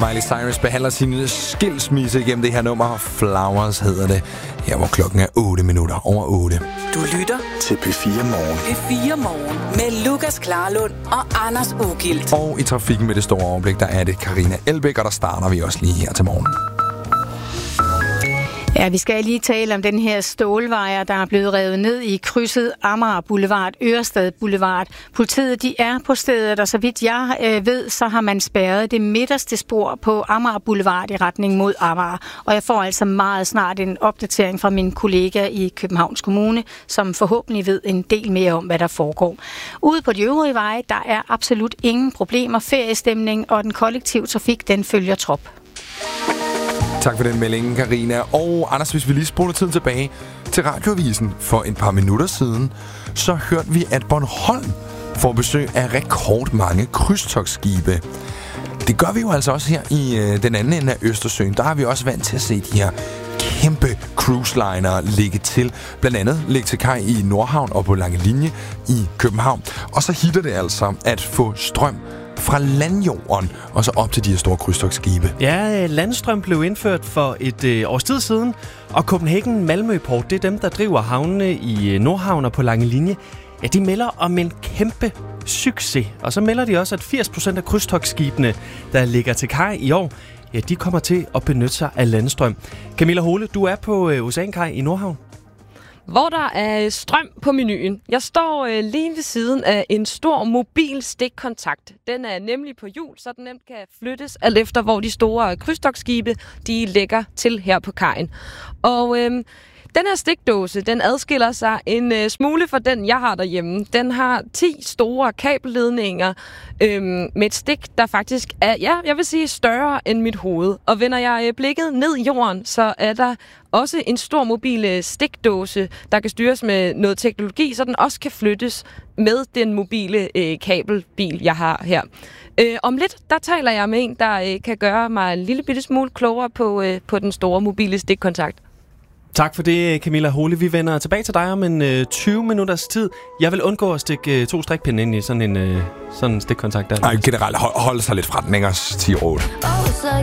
Miley Cyrus behandler sin skilsmisse igennem det her nummer. Flowers hedder det. Her hvor klokken er 8 minutter over 8. Du lytter til P4 Morgen. P4 Morgen med Lukas Klarlund og Anders Ugilt. Og i trafikken med det store overblik, der er det Karina Elbæk, og der starter vi også lige her til morgen. Ja, vi skal lige tale om den her stålvejer, der er blevet revet ned i krydset Amager Boulevard, Ørestad Boulevard. Politiet, de er på stedet, og så vidt jeg ved, så har man spærret det midterste spor på Amager Boulevard i retning mod Amager. Og jeg får altså meget snart en opdatering fra min kollega i Københavns Kommune, som forhåbentlig ved en del mere om, hvad der foregår. Ude på de øvrige veje, der er absolut ingen problemer. Feriestemning og den kollektive trafik, den følger trop. Tak for den melding, Karina. Og Anders, hvis vi lige spoler tiden tilbage til Radioavisen for et par minutter siden, så hørte vi, at Bornholm får besøg af rekordmange krydstogtskibe. Det gør vi jo altså også her i den anden ende af Østersøen. Der er vi også vant til at se de her kæmpe cruiseliner ligge til. Blandt andet ligge til kaj i Nordhavn og på Lange Linje i København. Og så hitter det altså at få strøm fra landjorden og så op til de her store krydstogtskibe. Ja, landstrøm blev indført for et års tid siden, og Copenhagen Malmø Port, det er dem, der driver havnene i Nordhavn og på Lange Linje. Ja, de melder om en kæmpe succes, og så melder de også, at 80% af krydstogtskibene, der ligger til kaj i år, ja, de kommer til at benytte sig af landstrøm. Camilla Hole, du er på Oceankaj i Nordhavn. Hvor der er strøm på menuen. Jeg står lige ved siden af en stor mobil stikkontakt. Den er nemlig på hjul, så den nemt kan flyttes alt efter, hvor de store krydstogtskibe de ligger til her på kajen. Og den her stikdåse, den adskiller sig en smule fra den, jeg har derhjemme. Den har 10 store kabelledninger med et stik, der faktisk er, ja, jeg vil sige, større end mit hoved. Og vender jeg blikket ned i jorden, så er der også en stor mobil stikdåse, der kan styres med noget teknologi, så den også kan flyttes med den mobile kabelbil, jeg har her. Om lidt, der taler jeg med en, der kan gøre mig en lille bitte smule klogere på den store mobile stikkontakt. Tak for det, Camilla Hole. Vi vender tilbage til dig om en 20 minutters tid. Jeg vil undgå at stikke 2 strikpinde ind i sådan en stikkontakt der. Ej, generelt hold sig lidt fra den, ikke også? 10 år.